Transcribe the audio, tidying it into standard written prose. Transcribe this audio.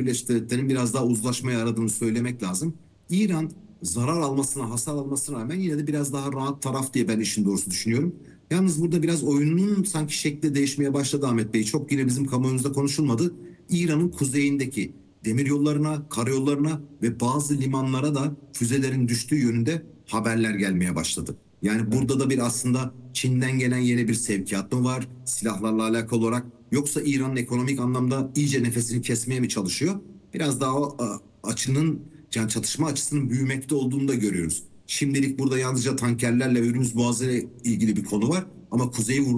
Birleşik Devletleri'nin biraz daha uzlaşmaya aradığını söylemek lazım. İran zarar almasına, hasar almasına rağmen yine de biraz daha rahat taraf diye ben işin doğrusu düşünüyorum. Yalnız burada biraz oyunun sanki şekli değişmeye başladı Ahmet Bey. Çok yine bizim kamuoyumuzda konuşulmadı. İran'ın kuzeyindeki demiryollarına, karayollarına ve bazı limanlara da füzelerin düştüğü yönünde haberler gelmeye başladı. Yani Evet. burada da bir aslında Çin'den gelen yeni bir sevkiyat mı var silahlarla alakalı olarak, yoksa İran'ın ekonomik anlamda iyice nefesini kesmeye mi çalışıyor? Biraz daha o açının, yani çatışma açısının büyümekte olduğunu da görüyoruz. Şimdilik burada yalnızca tankerlerle ve Hürmüz Boğazı ile ilgili bir konu var ama kuzeyi